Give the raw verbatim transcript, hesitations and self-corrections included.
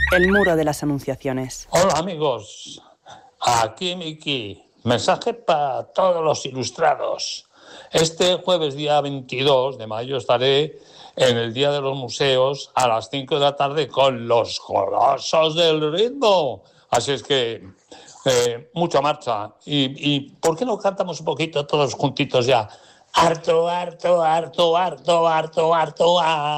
El muro de las anunciaciones. Hola amigos, aquí Miki, mensaje para todos los ilustrados. Este jueves día veintidós de mayo estaré en el Día de los Museos a las cinco de la tarde con los Colosos del Ritmo. Así es que eh, mucha marcha. Y, y ¿por qué no cantamos un poquito todos juntitos ya? Harto, harto, harto, harto, harto, harto, harto.